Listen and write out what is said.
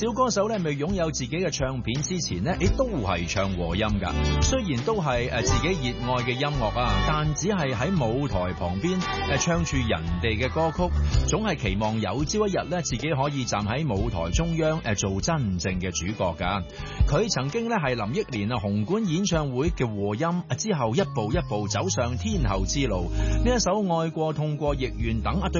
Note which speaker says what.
Speaker 1: 少歌手咧未擁有自己嘅唱片之前咧，都係唱和音噶。雖然都係自己熱愛嘅音樂啊，但只係喺舞台旁邊唱住人哋嘅歌曲，總係期望有朝一日咧自己可以站喺舞台中央做真正嘅主角噶。佢曾經咧係林憶蓮紅館演唱會嘅和音，之後一步一步走上天后之路。呢一首愛過痛過亦願等